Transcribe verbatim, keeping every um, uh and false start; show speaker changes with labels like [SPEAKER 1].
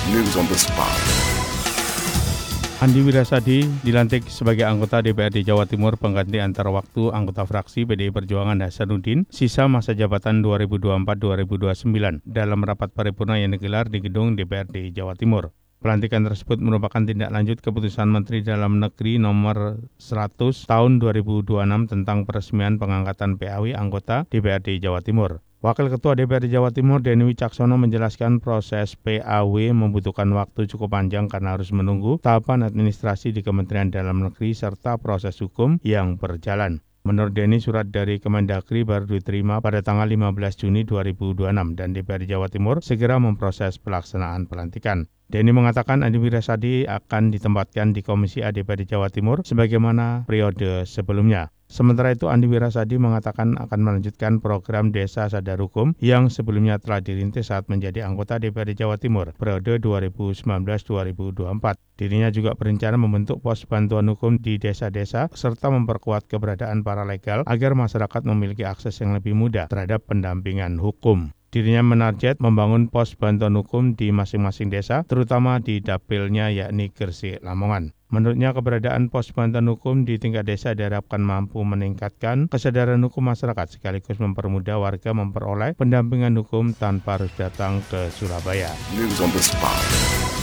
[SPEAKER 1] News on the spot.
[SPEAKER 2] Andi Wirasadi dilantik sebagai anggota D P R D Jawa Timur pengganti antara waktu anggota fraksi P D I Perjuangan Hasanuddin sisa masa jabatan dua ribu dua puluh empat sampai dua ribu dua puluh sembilan dalam rapat paripurna yang digelar di gedung D P R D Jawa Timur. Pelantikan tersebut merupakan tindak lanjut keputusan Menteri Dalam Negeri nomor seratus tahun dua ribu dua puluh enam tentang peresmian pengangkatan P A W anggota D P R D Jawa Timur. Wakil Ketua D P R D Jawa Timur Denny Wicaksono menjelaskan proses P A W membutuhkan waktu cukup panjang karena harus menunggu tahapan administrasi di Kementerian Dalam Negeri serta proses hukum yang berjalan. Menurut Denny, surat dari Kemendagri baru diterima pada tanggal lima belas Juni dua ribu dua puluh enam dan D P R D Jawa Timur segera memproses pelaksanaan pelantikan. Denny mengatakan Andi Wirasadi akan ditempatkan di Komisi A D P R D Jawa Timur sebagaimana periode sebelumnya. Sementara itu, Andi Wirasadi mengatakan akan melanjutkan program Desa Sadar Hukum yang sebelumnya telah dirintis saat menjadi anggota D P R D Jawa Timur periode dua ribu sembilan belas sampai dua ribu dua puluh empat. Dirinya juga berencana membentuk pos bantuan hukum di desa-desa serta memperkuat keberadaan paralegal agar masyarakat memiliki akses yang lebih mudah terhadap pendampingan hukum. Dirinya menarget membangun pos bantuan hukum di masing-masing desa, terutama di dapilnya yakni Gresik, Lamongan. Menurutnya, keberadaan pos bantuan hukum di tingkat desa diharapkan mampu meningkatkan kesadaran hukum masyarakat sekaligus mempermudah warga memperoleh pendampingan hukum tanpa harus datang ke Surabaya.
[SPEAKER 1] News on the spot.